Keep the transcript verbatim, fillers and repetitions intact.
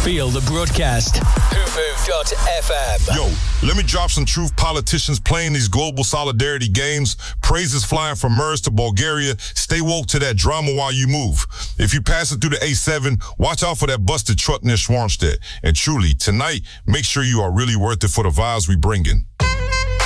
Feel the broadcast. Hoopoo dot f m. Yo, let me drop some truth. Politicians playing these global solidarity games. Praises flying from Mers to Bulgaria. Stay woke to that drama while you move. If you pass it through the A seven, watch out for that busted truck near Swarmstead. And truly, tonight, make sure you are really worth it for the vibes we bringing.